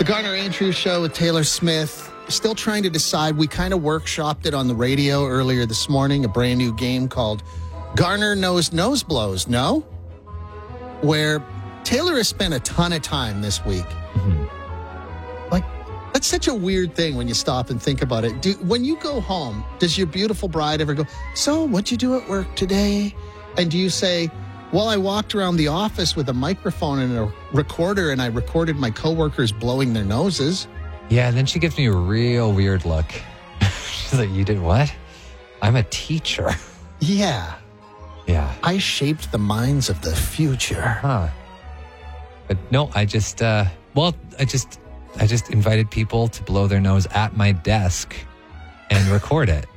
The Garner Andrews Show with Taylor Smith. Still trying to decide. We kind of workshopped it on the radio earlier this morning, a brand new game called Garner Knows Nose Blows, no? Where Taylor has spent a ton of time this week. Mm-hmm. Like, that's such a weird thing when you stop and think about it. When you go home, does your beautiful bride ever go, so what'd you do at work today? And do you say, well, I walked around the office with a microphone and a recorder and I recorded my coworkers blowing their noses? Yeah, and then she gives me a real weird look. She's like, you did what? I'm a teacher. Yeah. Yeah. I shaped the minds of the future. Huh. But no, I just invited people to blow their nose at my desk and record it.